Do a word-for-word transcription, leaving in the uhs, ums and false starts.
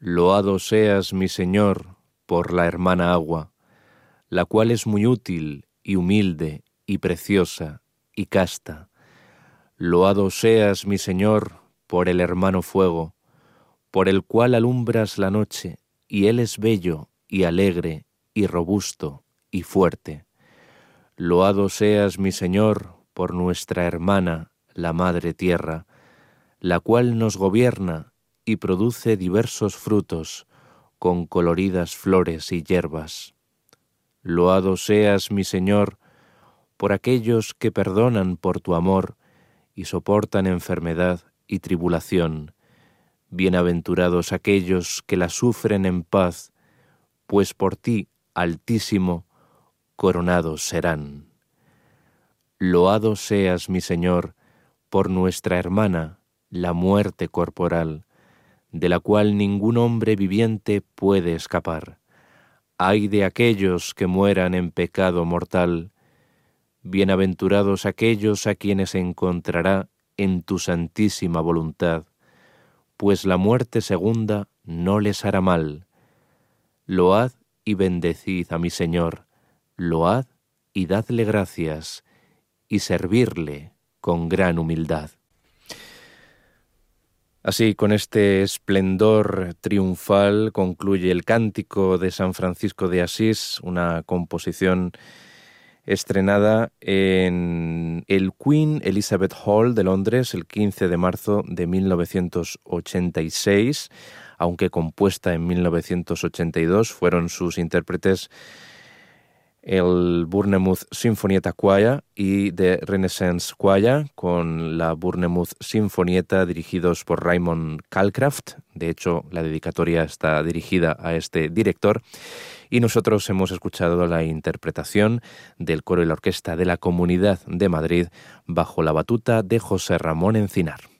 Loado seas, mi Señor, por la hermana agua, la cual es muy útil y humilde y preciosa y casta. Loado seas, mi Señor, por el hermano fuego, por el cual alumbras la noche, y él es bello y alegre y robusto y fuerte. Loado seas, mi Señor, por nuestra hermana, la Madre Tierra, la cual nos gobierna y produce diversos frutos, con coloridas flores y hierbas. Loado seas, mi Señor, por aquellos que perdonan por tu amor y soportan enfermedad y tribulación. Bienaventurados aquellos que la sufren en paz, pues por ti, Altísimo, coronados serán. Loado seas, mi Señor, por nuestra hermana, la muerte corporal, de la cual ningún hombre viviente puede escapar. Ay de aquellos que mueran en pecado mortal. Bienaventurados aquellos a quienes encontrará en tu santísima voluntad, pues la muerte segunda no les hará mal. Load y bendecid a mi Señor, load y dadle gracias, y servirle con gran humildad. Así, con este esplendor triunfal, concluye el Cántico de San Francisco de Asís, una composición estrenada en el Queen Elizabeth Hall de Londres el quince de marzo de mil novecientos ochenta y seis, aunque compuesta en mil novecientos ochenta y dos, fueron sus intérpretes el Bournemouth Sinfonietta Choir y The Renaissance Choir, con la Bournemouth Sinfonietta dirigidos por Raymond Calcraft. De hecho, la dedicatoria está dirigida a este director. Y nosotros hemos escuchado la interpretación del coro y la orquesta de la Comunidad de Madrid bajo la batuta de José Ramón Encinar.